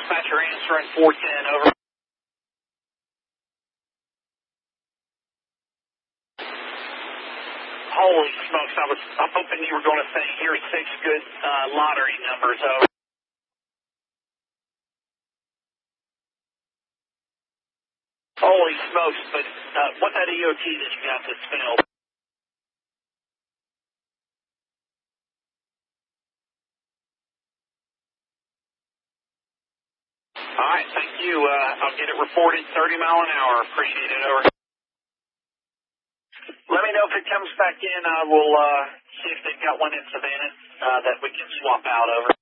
dispatcher answering 410, over. Holy smokes, I'm hoping you were going to say, here's 6 good lottery numbers, over. Holy smokes, but what's that EOT that you got that's failed? All right, thank you. I'll get it reported 30 mile an hour. Appreciate it, over. Let me know if it comes back in. I will see if they've got one in Savannah that we can swap out, over.